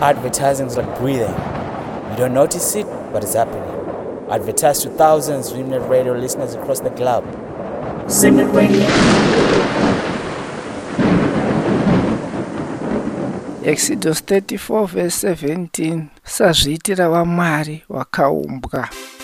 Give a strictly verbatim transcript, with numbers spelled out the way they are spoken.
Advertising is like breathing. You don't notice it, but it's happening. Advertise to thousands of Simnet Radio listeners across the globe. Simnet Radio. Exodus thirty-four verse seventeen. Sazviitira vaMwari vakaumbwa.